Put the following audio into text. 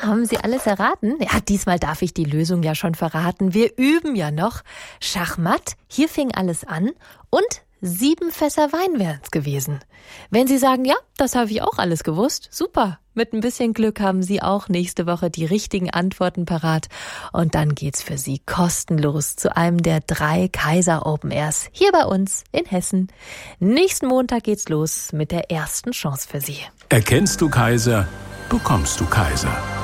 haben Sie alles erraten? Ja, diesmal darf ich die Lösung ja schon verraten. Wir üben ja noch. Schachmatt, hier fing alles an und 7 Fässer Wein wären es gewesen. Wenn Sie sagen, ja, das habe ich auch alles gewusst, super. Mit ein bisschen Glück haben Sie auch nächste Woche die richtigen Antworten parat. Und dann geht's für Sie kostenlos zu einem der 3 Kaiser Open Airs hier bei uns in Hessen. Nächsten Montag geht's los mit der ersten Chance für Sie. Erkennst du Kaiser, bekommst du Kaiser.